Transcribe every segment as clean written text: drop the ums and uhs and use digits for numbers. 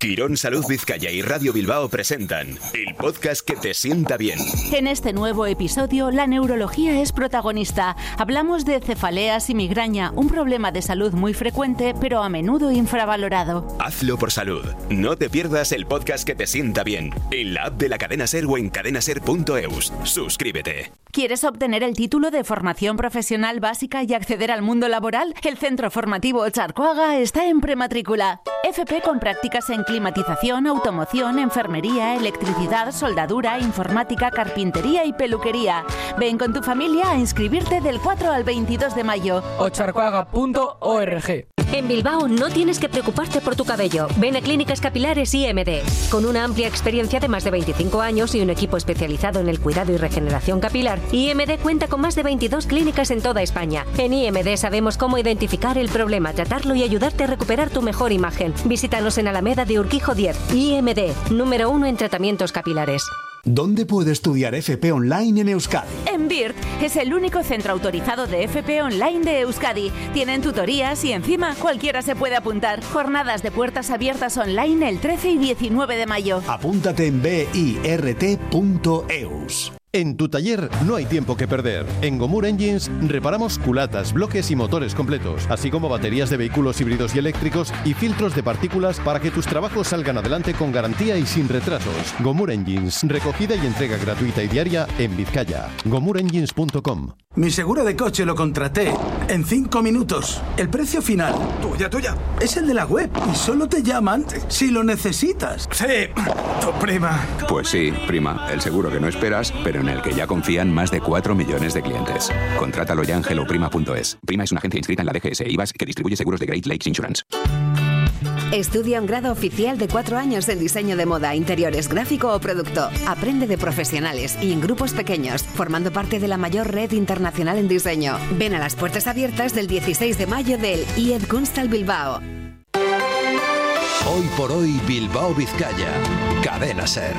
Quirón Salud Vizcaya y Radio Bilbao presentan el podcast que te sienta bien. En este nuevo episodio, la neurología es protagonista. Hablamos de cefaleas y migraña, un problema de salud muy frecuente, pero a menudo infravalorado. Hazlo por salud. No te pierdas el podcast que te sienta bien. En la app de la cadena SER o en cadenaser.eus. Suscríbete. ¿Quieres obtener el título de formación profesional básica y acceder al mundo laboral? El Centro Formativo Ocharcoaga está en prematrícula. FP con prácticas en climatización, automoción, enfermería, electricidad, soldadura, informática, carpintería y peluquería. Ven con tu familia a inscribirte del 4 al 22 de mayo. Ocharcoaga.org. En Bilbao no tienes que preocuparte por tu cabello. Ven a Clínicas Capilares IMD. Con una amplia experiencia de más de 25 años y un equipo especializado en el cuidado y regeneración capilar, IMD cuenta con más de 22 clínicas en toda España. En IMD sabemos cómo identificar el problema, tratarlo y ayudarte a recuperar tu mejor imagen. Visítanos en Alameda de Urquijo 10. IMD, número 1 en tratamientos capilares. ¿Dónde puede estudiar FP Online en Euskadi? En BIRT, es el único centro autorizado de FP Online de Euskadi. Tienen tutorías y encima cualquiera se puede apuntar. Jornadas de puertas abiertas online el 13 y 19 de mayo. Apúntate en birt.eus. En tu taller no hay tiempo que perder. En Gomur Engines reparamos culatas, bloques y motores completos, así como baterías de vehículos híbridos y eléctricos y filtros de partículas para que tus trabajos salgan adelante con garantía y sin retrasos. Gomur Engines, recogida y entrega gratuita y diaria en Vizcaya. GomurEngines.com. Mi seguro de coche lo contraté en 5 minutos. El precio final, tuya, es el de la web y solo te llaman si lo necesitas. Sí, tu prima. Pues sí, prima, el seguro que no esperas, pero en el que ya confían más de 4 millones de clientes. Contrátalo ya en helloprima.es. Prima es una agencia inscrita en la DGS IVAS que distribuye seguros de Great Lakes Insurance. Estudia un grado oficial de 4 años en diseño de moda, interiores, gráfico o producto. Aprende de profesionales y en grupos pequeños, formando parte de la mayor red internacional en diseño. Ven a las puertas abiertas del 16 de mayo del IED Kunsthal Bilbao. Hoy por hoy Bilbao Vizcaya. Cadena SER.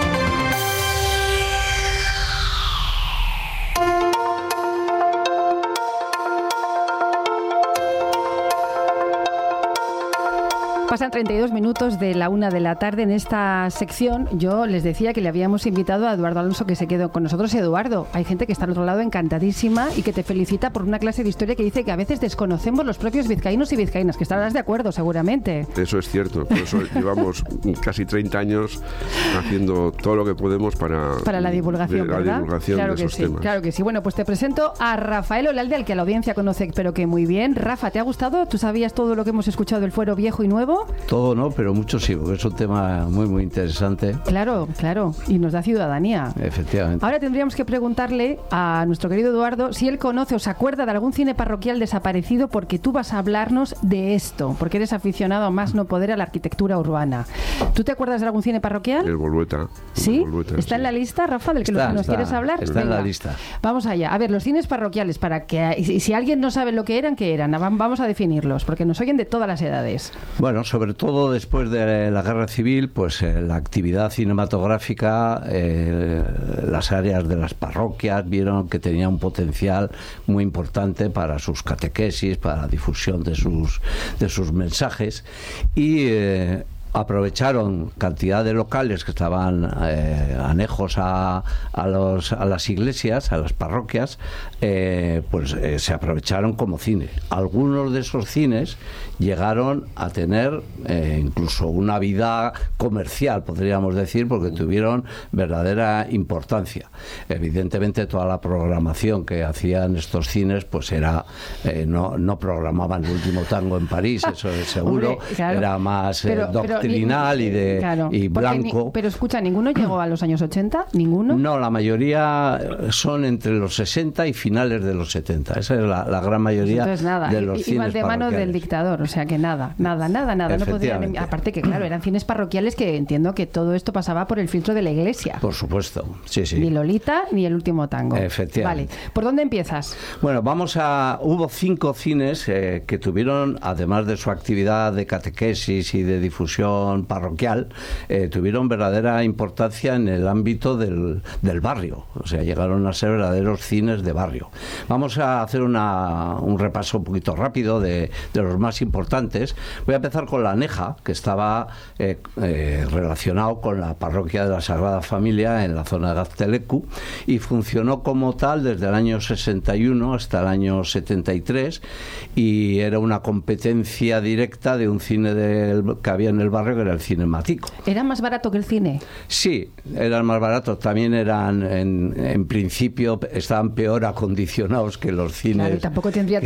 Pasan 32 minutos de la 1 de la tarde. En esta sección yo les decía que le habíamos invitado a Eduardo Alonso que se quedó con nosotros. Eduardo, hay gente que está al otro lado encantadísima y que te felicita por una clase de historia que dice que a veces desconocemos los propios vizcaínos y vizcaínas, que estarás de acuerdo seguramente. Eso es cierto, por eso llevamos casi 30 años haciendo todo lo que podemos para la divulgación, ¿verdad? La divulgación claro de esos que sí, temas. Claro que sí. Bueno, pues te presento a Rafael Olalde, al que la audiencia conoce pero que muy bien. Rafa, ¿te ha gustado? ¿Tú sabías todo lo que hemos escuchado del fuero viejo y nuevo? Todo no, pero mucho sí, porque es un tema muy, muy interesante. Claro, y nos da ciudadanía. Efectivamente. Ahora tendríamos que preguntarle a nuestro querido Eduardo si él conoce o se acuerda de algún cine parroquial desaparecido, porque tú vas a hablarnos de esto, porque eres aficionado a más no poder a la arquitectura urbana. ¿Tú te acuerdas de algún cine parroquial? El Bolueta. ¿Sí? El Bolueta, ¿Está en la lista, Rafa, del que nos quieres hablar? Está en la lista. Vamos allá. A ver, los cines parroquiales, para que si alguien no sabe lo que eran, ¿qué eran? Vamos a definirlos, porque nos oyen de todas las edades. Bueno, sobre todo después de la Guerra Civil, pues la actividad cinematográfica, las áreas de las parroquias vieron que tenía un potencial muy importante para sus catequesis, para la difusión de sus mensajes y aprovecharon cantidad de locales que estaban anejos a las iglesias, a las parroquias, se aprovecharon como cine. Algunos de esos cines llegaron a tener incluso una vida comercial, podríamos decir, porque tuvieron verdadera importancia. Evidentemente toda la programación que hacían estos cines pues era no programaban El último tango en París, eso es seguro. Hombre, claro, era más doctrinal y blanco. Pero escucha, ¿ninguno llegó a los años 80? ¿Ninguno? No, la mayoría son entre los 60 y finales de los 70. Esa es la gran mayoría pues nada, de los cines iban de mano parroquiales. Del dictador, o sea que nada. No podían, aparte que claro, eran cines parroquiales que entiendo que todo esto pasaba por el filtro de la iglesia. Por supuesto, sí. Ni Lolita ni El último tango. Efectivamente. Vale, ¿por dónde empiezas? Bueno, hubo 5 cines que tuvieron, además de su actividad de catequesis y de difusión televisión parroquial, tuvieron verdadera importancia en el ámbito del barrio. O sea, llegaron a ser verdaderos cines de barrio. Vamos a hacer un repaso un poquito rápido de los más importantes. Voy a empezar con La Aneja, que estaba relacionado con la parroquia de la Sagrada Familia en la zona de Gaztelecu, y funcionó como tal desde el año 61 hasta el año 73, y era una competencia directa de un cine que había en el barrio, que era el Cinematico. ¿Era más barato que el cine? Sí, eran más baratos. También eran, en principio, estaban peor acondicionados que los cines. Claro, y tampoco tendría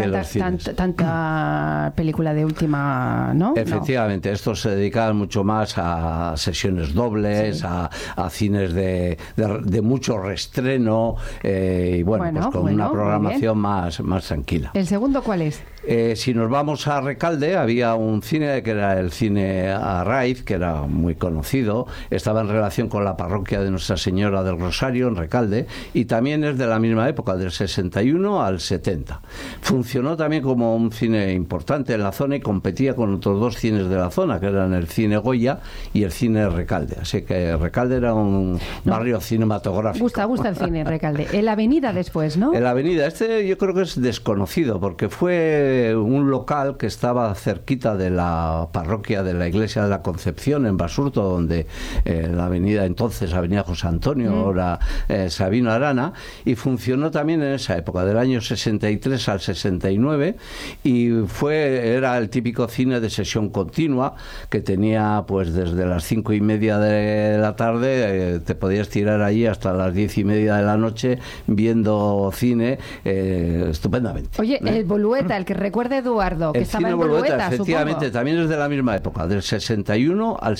tanta película de última, ¿no? Efectivamente, estos se dedicaban mucho más a sesiones dobles, a cines de mucho reestreno, y pues con una programación más tranquila. ¿El segundo cuál es? Si nos vamos a Recalde, había un cine que era el cine Arraiz, que era muy conocido, estaba en relación con la parroquia de Nuestra Señora del Rosario en Recalde, y también es de la misma época, del 61 al 70. Funcionó también como un cine importante en la zona y competía con otros dos cines de la zona, que eran el cine Goya y el cine Recalde. Así que Recalde era un barrio cinematográfico. Gusta el cine Recalde. En la avenida después, ¿no? En la avenida, yo creo que es desconocido, porque fue un local que estaba cerquita de la parroquia de la Iglesia de la Concepción en Basurto, donde la avenida entonces, Avenida José Antonio, ahora Sabino Arana, y funcionó también en esa época, del año 63 al 69, y era el típico cine de sesión continua, que tenía pues desde las 5:30 de la tarde, te podías tirar allí hasta las 10:30 de la noche viendo cine estupendamente. Oye, el Bolueta, el que recuerda Eduardo, que estaba en Bolueta, efectivamente, supongo. También es de la misma época, del 61 al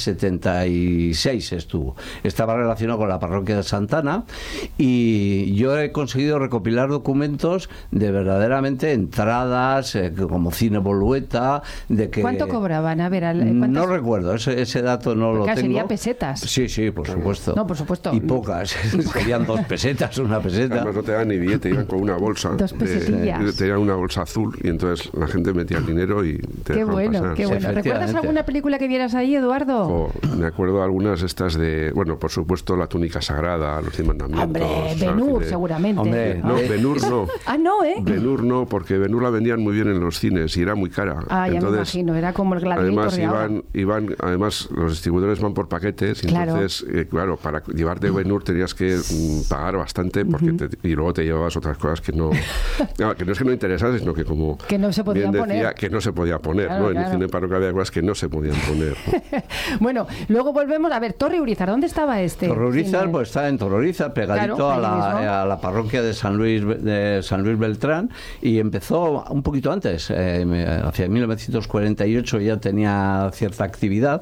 76 estuvo. Estaba relacionado con la parroquia de Santana, y yo he conseguido recopilar documentos de verdaderamente entradas, como cine Bolueta, de que... ¿Cuánto cobraban? A ver, no recuerdo, ese dato no lo tengo. ¿Sería pesetas? Sí, por supuesto. No, por supuesto. Y pocas, serían 2 pesetas, 1 peseta. Además no te daban ni billete, iban con una bolsa. 2 pesetillas. Tenían una bolsa azul, y entonces la gente metía el dinero y te dejaban pasar. Qué bueno. ¿Recuerdas alguna película que vieras ahí, Eduardo? Me acuerdo algunas estas de, por supuesto, La túnica sagrada, Los 10 mandamientos. Hombre, Ben-Hur, seguramente. Hombre, no, Ben-Hur no. No, Ben-Hur no, porque Ben-Hur la vendían muy bien en los cines y era muy cara. Ya me imagino, era como el Gladiator de ahora. Además, los distribuidores van por paquetes, y entonces, para llevarte Ben-Hur tenías que pagar bastante, porque y luego te llevabas otras cosas que no que no es que no interesasen, sino que como que no se podían poner. Que no se podía poner, claro, ¿no? En el cine parroquial había cosas que no se podían poner, ¿no? Bueno, luego volvemos a ver, Torre Urizar, ¿dónde estaba este? Torre Urizar, pues está en Torre Urizar, pegadito a la parroquia de San Luis Beltrán, y empezó un poquito antes, hacia 1948 ya tenía cierta actividad,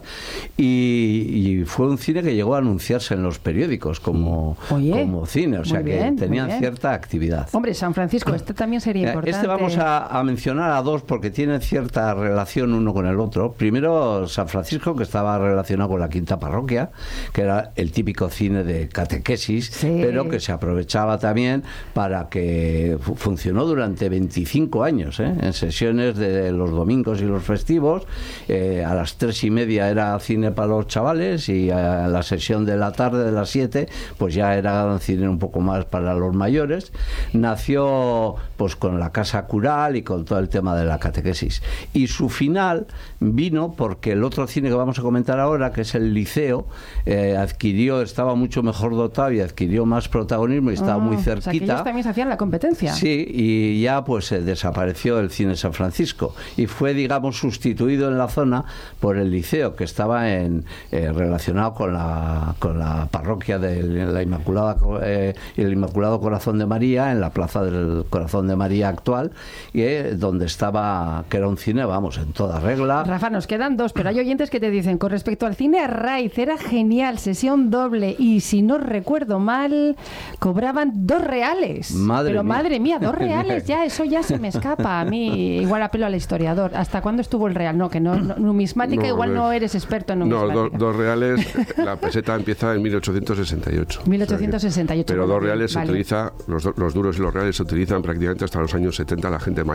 y fue un cine que llegó a anunciarse en los periódicos como cine, o sea que tenían cierta actividad. Hombre, San Francisco, este también sería importante. Vamos a mencionar a dos porque tienen cierta relación uno con el otro. Primero, San Francisco, que estaba relacionado con la Quinta Parroquia, que era el típico cine de catequesis, pero que se aprovechaba también para que funcionó durante 25 años, en sesiones de los domingos y los festivos. A las 3:30 era cine para los chavales, y a la sesión de la tarde, de las 7, pues ya era cine un poco más para los mayores. Nació pues con la casa cural y con todo el tema de la catequesis, y su final vino porque el otro cine que vamos a comentar ahora, que es el Liceo, estaba mucho mejor dotado y adquirió más protagonismo y estaba muy cerquita. O sea, que ellos también se hacían la competencia. Sí, y ya pues desapareció el cine San Francisco y fue, digamos, sustituido en la zona por el Liceo, que estaba relacionado con la parroquia del Inmaculado Corazón de María, en la Plaza del Corazón de María actual, y donde estaba, que era un cine, vamos, en toda regla. Rafa, nos quedan dos, pero hay oyentes que te dicen, con respecto al cine Arraiz, era genial, sesión doble, y si no recuerdo mal, cobraban 2 reales. Madre mía, 2 reales, ya, eso ya se me escapa a mí. Igual apelo al historiador. ¿Hasta cuándo estuvo el real? No, que no numismática, igual no eres experto en numismática. No, 2 reales, la peseta empieza en 1868. 1868. Pero 2 reales se utiliza, los duros y los reales se utilizan prácticamente hasta los años 70, la gente mayor sigue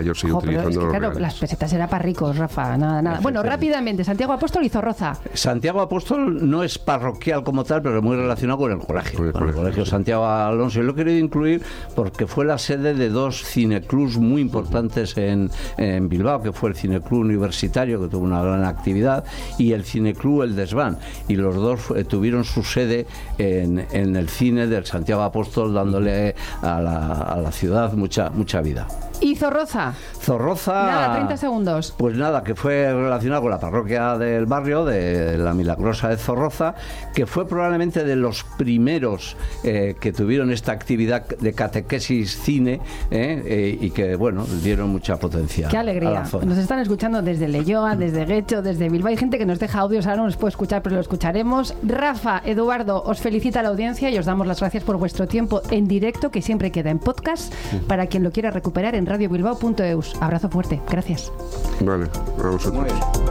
pero es que, claro, las pesetas era para ricos, Rafa, nada. Bueno, rápidamente, Santiago Apóstol y Zorroza. Santiago Apóstol no es parroquial como tal, pero muy relacionado con el colegio. Con el colegio Santiago Alonso. Yo lo he querido incluir porque fue la sede de dos cineclubs muy importantes en Bilbao, que fue el Cineclub Universitario, que tuvo una gran actividad, y el Cineclub El Desván. Y los dos tuvieron su sede en el cine del Santiago Apóstol, dándole a la ciudad mucha vida. ¿Y Zorroza? Nada, 30 segundos. Pues nada, que fue relacionado con la parroquia del barrio, de la Milagrosa de Zorroza, que fue probablemente de los primeros que tuvieron esta actividad de catequesis cine, y que, bueno, dieron mucha potencia. ¡Qué alegría! Nos están escuchando desde Leioa, desde Guecho, desde Bilbao. Hay gente que nos deja audios, ahora no nos puede escuchar, pero lo escucharemos. Rafa, Eduardo, os felicita la audiencia y os damos las gracias por vuestro tiempo en directo, que siempre queda en podcast, para quien lo quiera recuperar en radiobilbao.eus. Abrazo fuerte. Gracias. Vale, a vosotros.